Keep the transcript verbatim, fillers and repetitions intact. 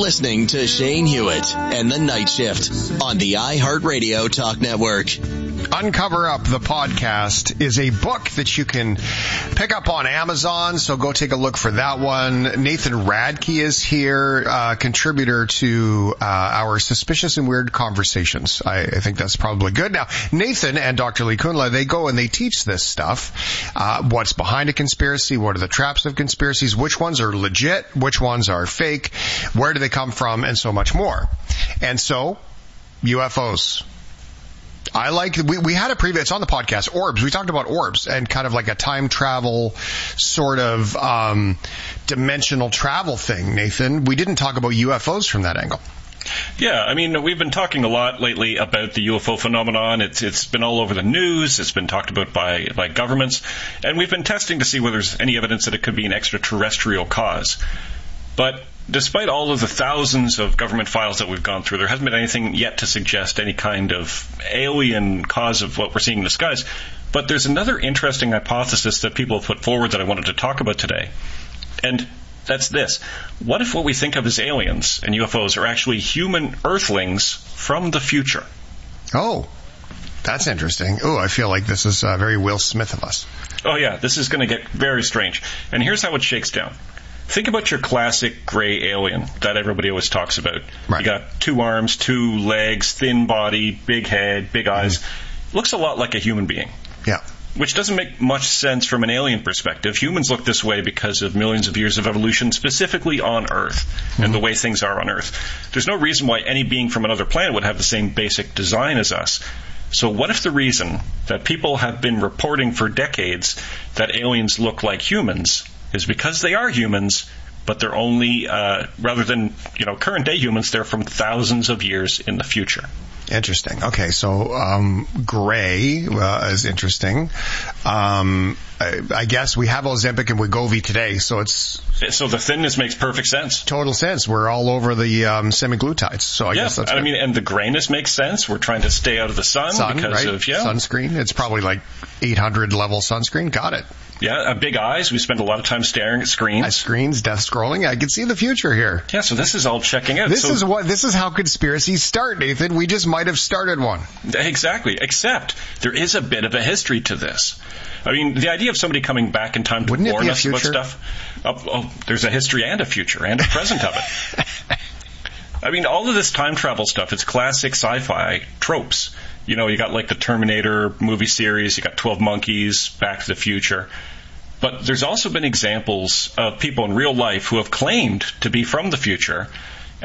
listening to Shane Hewitt and the Night Shift on the iHeartRadio Talk Network. Uncover Up, the podcast, is a book that you can pick up on Amazon, so go take a look for that one. Nathan Radke is here, uh, contributor to uh, our Suspicious and Weird Conversations. I, I think that's probably good. Now, Nathan and Doctor Lee Kunla, they go and they teach this stuff. Uh, what's behind a conspiracy? What are the traps of conspiracies? Which ones are legit? Which ones are fake? Where do they come from? And so much more. And so, U F Os. I like, we, we had a preview, it's on the podcast, orbs. We talked about orbs and kind of like a time travel sort of um dimensional travel thing, Nathan. We didn't talk about U F Os from that angle. Yeah, I mean, we've been talking a lot lately about the U F O phenomenon. It's it's been all over the news. It's been talked about by, by governments. And we've been testing to see whether there's any evidence that it could be an extraterrestrial cause. But despite all of the thousands of government files that we've gone through, there hasn't been anything yet to suggest any kind of alien cause of what we're seeing in the skies. But there's another interesting hypothesis that people have put forward that I wanted to talk about today. And that's this. What if what we think of as aliens and U F Os are actually human earthlings from the future? Oh, that's interesting. Oh, I feel like this is uh, very Will Smith of us. Oh, yeah, this is going to get very strange. And here's how it shakes down. Think about your classic gray alien that everybody always talks about. Right. You got two arms, two legs, thin body, big head, big eyes. Mm-hmm. Looks a lot like a human being. Yeah. Which doesn't make much sense from an alien perspective. Humans look this way because of millions of years of evolution, specifically on Earth, mm-hmm. and the way things are on Earth. There's no reason why any being from another planet would have the same basic design as us. So what if the reason that people have been reporting for decades that aliens look like humans is because they are humans, but they're only, uh, rather than, you know, current day humans, they're from thousands of years in the future. Interesting. Okay, so um, gray uh, is interesting. Um, I, I guess we have Ozempic and Wegovy today, so it's... So the thinness makes perfect sense. Total sense. We're all over the um, semaglutides, so I yeah, guess that's I good. mean, and the grayness makes sense. We're trying to stay out of the sun, sun because right? of, yeah. Sunscreen. It's probably like eight hundred level sunscreen. Got it. Yeah, uh, big eyes. We spend a lot of time staring at screens. At screens, death scrolling. I can see the future here. Yeah, so this is all checking out. This so, is what. This is how conspiracies start, Nathan. We just might have started one. Exactly. Except there is a bit of a history to this. I mean, the idea of somebody coming back in time to Wouldn't warn it be a us about future? stuff. Oh, oh, there's a history and a future and a present of it. I mean, all of this time travel stuff, it's classic sci-fi tropes. You know, you got like the Terminator movie series, you got twelve Monkeys, Back to the Future. But there's also been examples of people in real life who have claimed to be from the future,